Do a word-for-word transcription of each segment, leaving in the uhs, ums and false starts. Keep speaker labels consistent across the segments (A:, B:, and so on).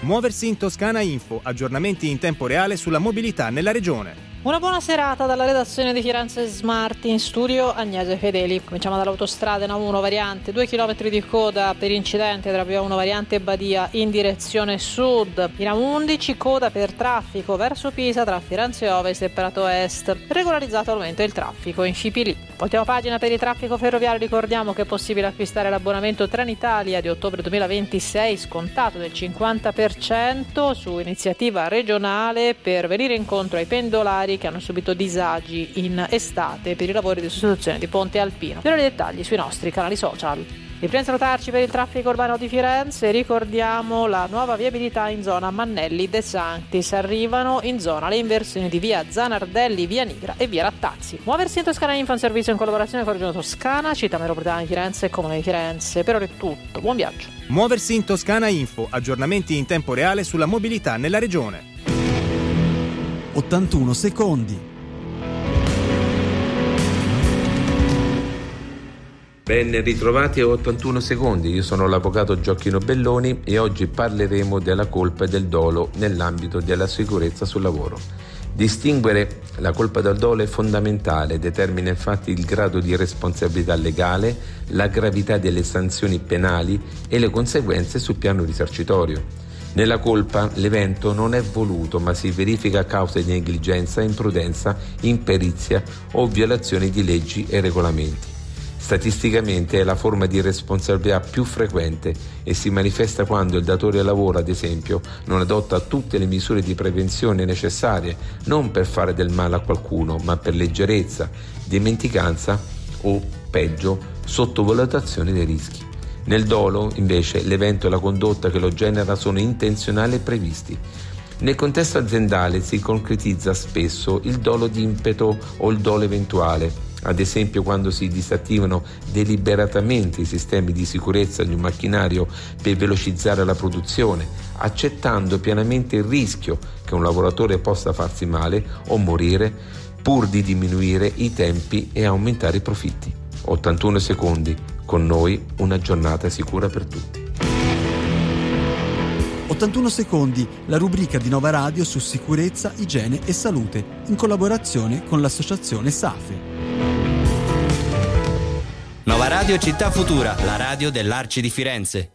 A: Muoversi in Toscana Info, aggiornamenti in tempo reale sulla mobilità nella regione.
B: Una buona serata dalla redazione di Firenze Smart, in studio Agnese Fedeli. Cominciamo dall'autostrada N A uno variante, due chilometri di coda per incidente tra P A uno variante Badia in direzione sud. In A undici coda per traffico verso Pisa tra Firenze Ovest e Prato Est. Regolarizzato aumento il traffico in Scipili. Ultima pagina per il traffico ferroviario, ricordiamo che è possibile acquistare l'abbonamento Trenitalia di ottobre duemilaventisei scontato del cinquanta per cento su iniziativa regionale per venire incontro ai pendolari che hanno subito disagi in estate per i lavori di sostituzione di Ponte Alpino. Per i dettagli sui nostri canali social. E prima di salutarci per il traffico urbano di Firenze, ricordiamo la nuova viabilità in zona Mannelli De Sanctis. Arrivano in zona le inversioni di via Zanardelli, via Nigra e via Rattazzi. Muoversi in Toscana Info, un servizio in collaborazione con Regione Toscana, Città Metropolitana di Firenze e Comune di Firenze. Per ora è tutto, buon viaggio.
A: Muoversi in Toscana Info, aggiornamenti in tempo reale sulla mobilità nella regione.
C: ottantuno secondi.
D: Ben ritrovati a ottantuno secondi, io sono l'avvocato Gioacchino Belloni e oggi parleremo della colpa e del dolo nell'ambito della sicurezza sul lavoro. Distinguere la colpa dal dolo è fondamentale, determina infatti il grado di responsabilità legale, la gravità delle sanzioni penali e le conseguenze sul piano risarcitorio. Nella colpa l'evento non è voluto ma si verifica a causa di negligenza, imprudenza, imperizia o violazioni di leggi e regolamenti. Statisticamente è la forma di responsabilità più frequente e si manifesta quando il datore di lavoro, ad esempio, non adotta tutte le misure di prevenzione necessarie, non per fare del male a qualcuno, ma per leggerezza, dimenticanza o, peggio, sottovalutazione dei rischi. Nel dolo, invece, l'evento e la condotta che lo genera sono intenzionali e previsti. Nel contesto aziendale si concretizza spesso il dolo di impeto o il dolo eventuale, ad esempio quando si disattivano deliberatamente i sistemi di sicurezza di un macchinario per velocizzare la produzione, accettando pienamente il rischio che un lavoratore possa farsi male o morire pur di diminuire i tempi e aumentare i profitti. ottantuno secondi, con noi una giornata sicura per tutti.
C: ottantuno secondi, la rubrica di Nova Radio su sicurezza, igiene e salute, in collaborazione con l'associazione SAFE.
E: Nova Radio Città Futura, la radio dell'Arci di Firenze.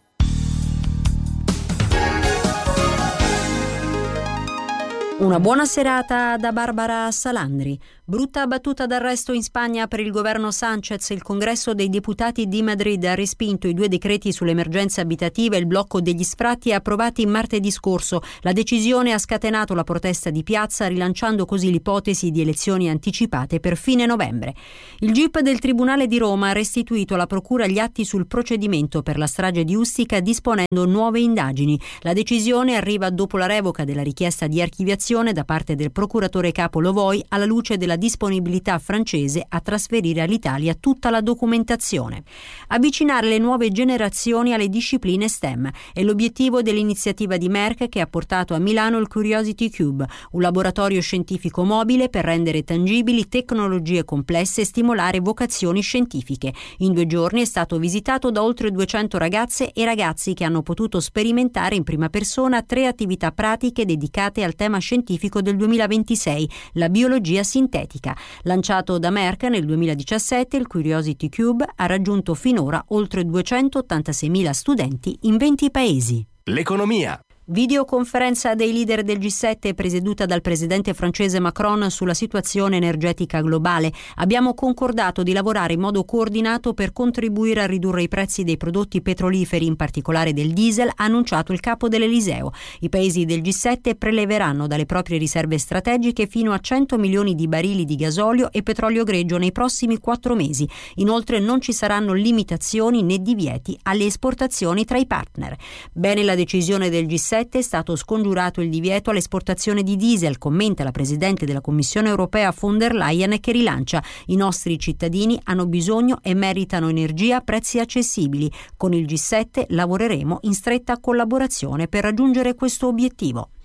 F: Una buona serata da Barbara Salandri. Brutta battuta d'arresto in Spagna per il governo Sánchez. Il congresso dei deputati di Madrid ha respinto i due decreti sull'emergenza abitativa e il blocco degli sfratti approvati martedì scorso. La decisione ha scatenato la protesta di piazza, rilanciando così l'ipotesi di elezioni anticipate per fine novembre. Il G I P del Tribunale di Roma ha restituito alla Procura gli atti sul procedimento per la strage di Ustica, disponendo nuove indagini. La decisione arriva dopo la revoca della richiesta di archiviazione da parte del procuratore capo Lovoi, alla luce della disponibilità francese a trasferire all'Italia tutta la documentazione. Avvicinare le nuove generazioni alle discipline STEM è l'obiettivo dell'iniziativa di Merck, che ha portato a Milano il Curiosity Cube, un laboratorio scientifico mobile per rendere tangibili tecnologie complesse e stimolare vocazioni scientifiche. In due giorni è stato visitato da oltre duecento ragazze e ragazzi che hanno potuto sperimentare in prima persona tre attività pratiche dedicate al tema scientifico del duemilaventisei, la biologia sintetica. Lanciato da Merck nel duemiladiciassette, il Curiosity Cube ha raggiunto finora oltre duecentottantaseimila studenti in venti paesi.
E: L'economia.
F: Videoconferenza dei leader del G sette presieduta dal presidente francese Macron sulla situazione energetica globale. Abbiamo concordato di lavorare in modo coordinato per contribuire a ridurre i prezzi dei prodotti petroliferi, in particolare del diesel, ha annunciato il capo dell'Eliseo. I paesi del G sette preleveranno dalle proprie riserve strategiche fino a cento milioni di barili di gasolio e petrolio greggio nei prossimi quattro mesi. Inoltre non ci saranno limitazioni né divieti alle esportazioni tra i partner. Bene la decisione del G sette, è stato scongiurato il divieto all'esportazione di diesel, commenta la presidente della Commissione europea von der Leyen, che rilancia: i nostri cittadini hanno bisogno e meritano energia a prezzi accessibili. Con il G sette lavoreremo in stretta collaborazione per raggiungere questo obiettivo.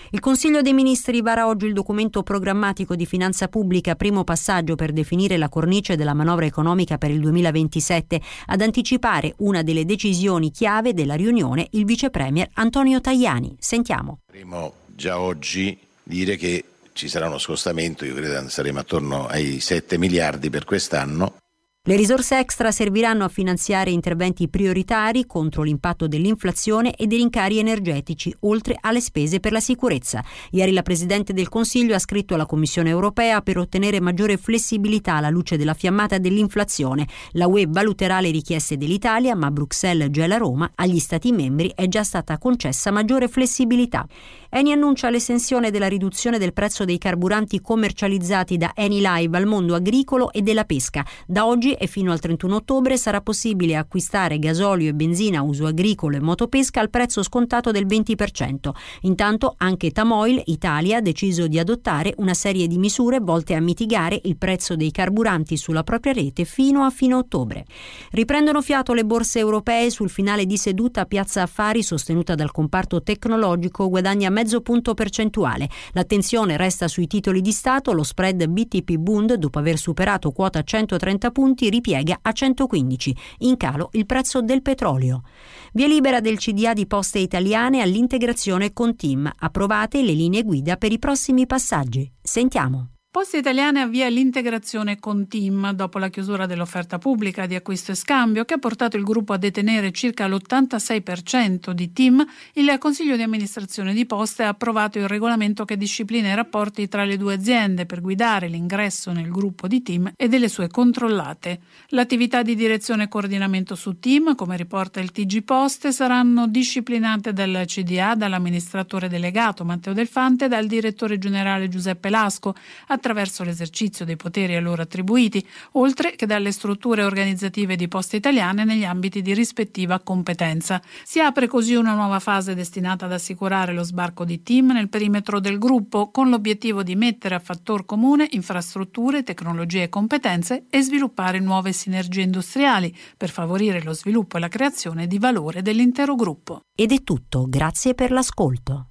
F: Il Consiglio dei Ministri vara oggi il documento programmatico di finanza pubblica, primo passaggio per definire la cornice della manovra economica per il duemilaventisette. Ad anticipare una delle decisioni chiave della riunione il vice premier Antonio Tajani. Sentiamo.
G: Potremmo già oggi dire che ci sarà uno scostamento, io credo che saremo attorno ai sette miliardi per quest'anno.
F: Le risorse extra serviranno a finanziare interventi prioritari contro l'impatto dell'inflazione e dei rincari energetici, oltre alle spese per la sicurezza. Ieri la Presidente del Consiglio ha scritto alla Commissione europea per ottenere maggiore flessibilità alla luce della fiammata dell'inflazione. La U E valuterà le richieste dell'Italia, ma Bruxelles gela Roma. Agli Stati membri è già stata concessa maggiore flessibilità. Eni annuncia l'estensione della riduzione del prezzo dei carburanti commercializzati da Eni Live al mondo agricolo e della pesca. Da oggi e fino al trentuno ottobre sarà possibile acquistare gasolio e benzina a uso agricolo e motopesca al prezzo scontato del venti per cento. Intanto anche Tamoil Italia ha deciso di adottare una serie di misure volte a mitigare il prezzo dei carburanti sulla propria rete fino a fine ottobre. Riprendono fiato le borse europee. Sul finale di seduta Piazza Affari, sostenuta dal comparto tecnologico, guadagna mezzo punto percentuale. L'attenzione resta sui titoli di Stato. Lo spread B T P Bund, dopo aver superato quota centotrenta punti, ripiega a centoquindici. In calo il prezzo del petrolio. Via libera del C D A di Poste Italiane all'integrazione con Tim. Approvate le linee guida per i prossimi passaggi. Sentiamo.
H: Poste Italiane avvia l'integrazione con Tim dopo la chiusura dell'offerta pubblica di acquisto e scambio che ha portato il gruppo a detenere circa l'ottantasei per cento di Tim. Il Consiglio di amministrazione di Poste ha approvato il regolamento che disciplina i rapporti tra le due aziende per guidare l'ingresso nel gruppo di Tim e delle sue controllate. L'attività di direzione e coordinamento su Tim, come riporta il T G Poste, saranno disciplinate dal C D A, dall'amministratore delegato Matteo Delfante e dal direttore generale Giuseppe Lasco, attraverso l'esercizio dei poteri a loro attribuiti, oltre che dalle strutture organizzative di Poste Italiane negli ambiti di rispettiva competenza. Si apre così una nuova fase destinata ad assicurare lo sbarco di Tim nel perimetro del gruppo, con l'obiettivo di mettere a fattor comune infrastrutture, tecnologie e competenze e sviluppare nuove sinergie industriali per favorire lo sviluppo e la creazione di valore dell'intero gruppo.
F: Ed è tutto, grazie per l'ascolto.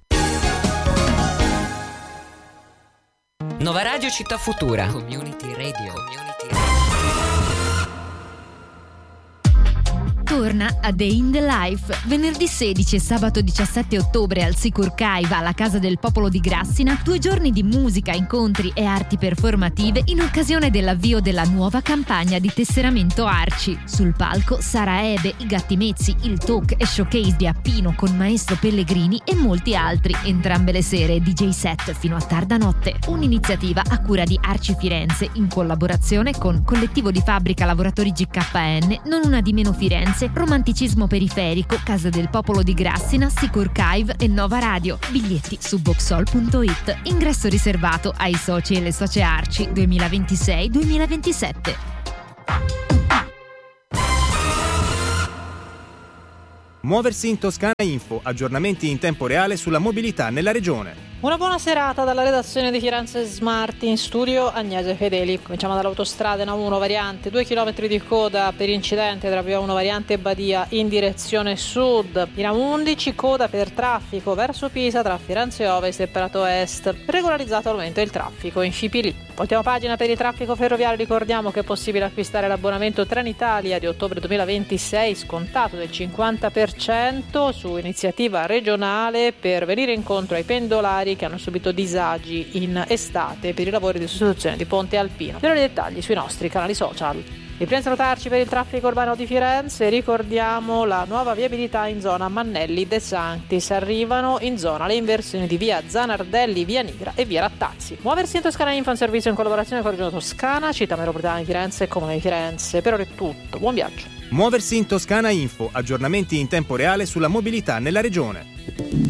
E: Nova Radio Città Futura. Community Radio. Community Radio.
I: Torna a Day in the Life venerdì sedici e sabato diciassette ottobre al Sicur Cave alla Casa del Popolo di Grassina. Due giorni di musica, incontri e arti performative in occasione dell'avvio della nuova campagna di tesseramento Arci. Sul palco Sara Ebe, i Gatti Mezzi, il talk e showcase di Appino con Maestro Pellegrini e molti altri. Entrambe le sere D J set fino a tarda notte. Un'iniziativa a cura di Arci Firenze in collaborazione con Collettivo di Fabbrica Lavoratori G K N, Non Una di Meno Firenze, Romanticismo Periferico, Casa del Popolo di Grassina, Sicur Cave e Nova Radio. Biglietti su boxhall punto it. Ingresso riservato ai soci e le socie Arci duemilaventisei duemilaventisette.
A: Muoversi in Toscana Info, aggiornamenti in tempo reale sulla mobilità nella regione.
B: Una buona serata dalla redazione di Firenze Smart, in studio Agnese Fedeli. Cominciamo dall'autostrada N A uno variante, due chilometri di coda per incidente tra P A uno variante Badia in direzione sud. In A undici coda per traffico verso Pisa tra Firenze Ovest e Prato Est. Regolarizzato al momento il traffico in Scipili. Voltiamo pagina per il traffico ferroviario. Ricordiamo che è possibile acquistare l'abbonamento Trenitalia di ottobre duemilaventisei scontato del cinquanta per cento su iniziativa regionale per venire incontro ai pendolari che hanno subito disagi in estate per i lavori di sostituzione di Ponte Alpino. Per i dettagli sui nostri canali social. E prima di salutarci per il traffico urbano di Firenze, ricordiamo la nuova viabilità in zona Mannelli De Sanctis. Arrivano in zona le inversioni di via Zanardelli, via Nigra e via Rattazzi. Muoversi in Toscana Info, un servizio in collaborazione con Regione Toscana, Città Metropolitana di Firenze e Comune di Firenze. Per ora è tutto, buon viaggio.
A: Muoversi in Toscana Info, aggiornamenti in tempo reale sulla mobilità nella regione.